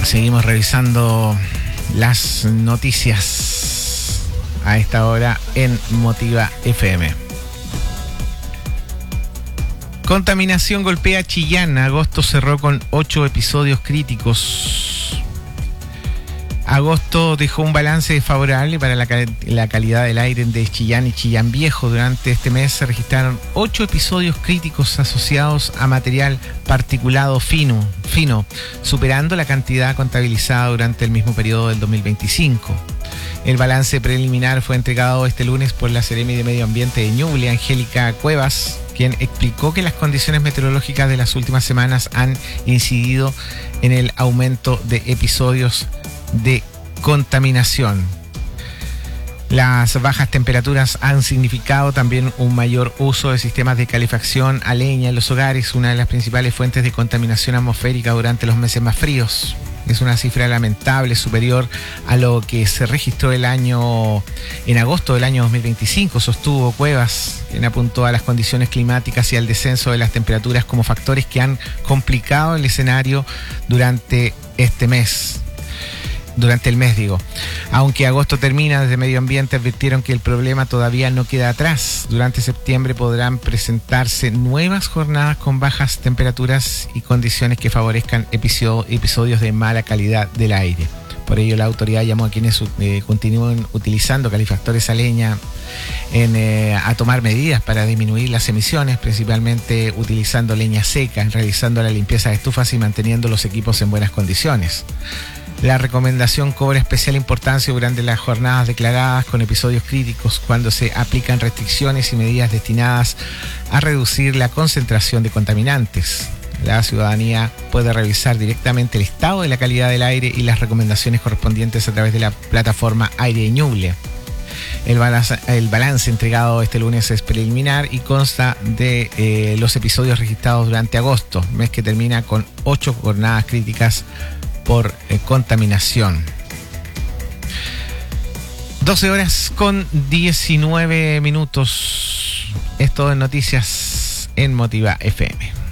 Seguimos revisando las noticias a esta hora en Motiva FM. Contaminación golpea Chillán. Agosto cerró con 8 episodios críticos. Agosto dejó un balance desfavorable para la calidad del aire de Chillán y Chillán Viejo. Durante este mes se registraron 8 episodios críticos asociados a material particulado fino, superando la cantidad contabilizada durante el mismo periodo del 2025. El balance preliminar fue entregado este lunes por la Seremi de Medio Ambiente de Ñuble, Angélica Cuevas, quien explicó que las condiciones meteorológicas de las últimas semanas han incidido en el aumento de episodios de contaminación. Las bajas temperaturas han significado también un mayor uso de sistemas de calefacción a leña en los hogares, una de las principales fuentes de contaminación atmosférica durante los meses más fríos. Es una cifra lamentable, superior a lo que se registró en agosto del año 2025, sostuvo Cuevas, quien apuntó a las condiciones climáticas y al descenso de las temperaturas como factores que han complicado el escenario durante el mes. Aunque agosto termina, desde Medio Ambiente advirtieron que el problema todavía no queda atrás. Durante septiembre podrán presentarse nuevas jornadas con bajas temperaturas y condiciones que favorezcan episodios de mala calidad del aire. Por ello, la autoridad llamó a quienes continúen utilizando calefactores a leña a tomar medidas para disminuir las emisiones, principalmente utilizando leña seca, realizando la limpieza de estufas y manteniendo los equipos en buenas condiciones. La recomendación cobra especial importancia durante las jornadas declaradas con episodios críticos, cuando se aplican restricciones y medidas destinadas a reducir la concentración de contaminantes. La ciudadanía puede revisar directamente el estado de la calidad del aire y las recomendaciones correspondientes a través de la plataforma Aire Ñuble. El balance entregado este lunes es preliminar y consta de los episodios registrados durante agosto, mes que termina con 8 jornadas críticas por contaminación. 12:19 minutos. Esto en Noticias en Motiva FM.